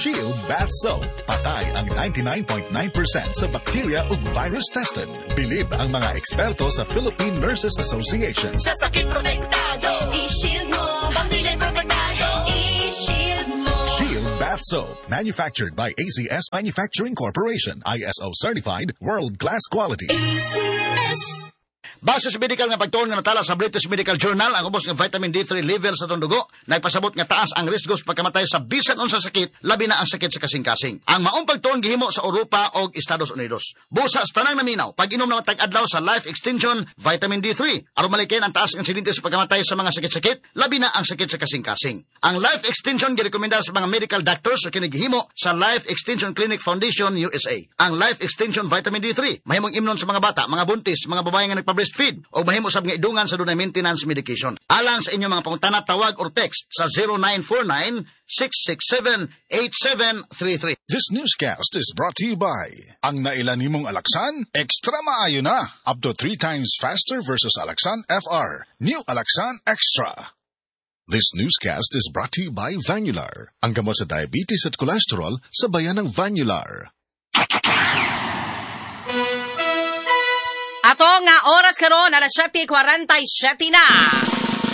Shield Bath Soap. Patay ang 99.9% sa bacteria ug virus tested. Bilib ang mga eksperto sa Philippine Nurses Association. Sa sakit protektado, i-shield mo. Pamilya protektado, i-shield mo. Shield Bath Soap. Manufactured by ACS Manufacturing Corporation. ISO certified, world-class quality. ACS. Base sa medical nga pagtuon nga natala sa British Medical Journal, ang ubos ng vitamin D3 level sa itong dugo, nagpasabot nga taas ang risko sa pagkamatay sa bisan unsa sakit, labi na ang sakit sa kasing-kasing. Ang maong pagtuon gihimo sa Europa o Estados Unidos. Busa sa tanang naminaw, pag-inom na tag-adlaw sa Life Extension Vitamin D3, aron malikin ang taas ng insidente sa pagkamatay sa mga sakit-sakit, labi na ang sakit sa kasing-kasing. Ang Life Extension girekomenda sa mga medical doctors sa kinigihimo sa Life Extension Clinic Foundation USA. Ang Life Extension Vitamin D3, mahimong imnon sa mga bata, mga buntis, mga babae nga nagpa-breastfeed, o mahimo sab nga idungan sa dunay maintenance medication. Alang sa inyong mga pangutana, tawag or text sa 0949-667-8733. This newscast is brought to you by ang nailan nimong Alaxan, extra maayo na. Up to 3 times faster versus Alaxan FR. New Alaxan Extra. This newscast is brought to you by Vanular. Ang gamot sa diabetes at cholesterol sa bayan ng Vanular. Ato nga oras karon, 7:47 na.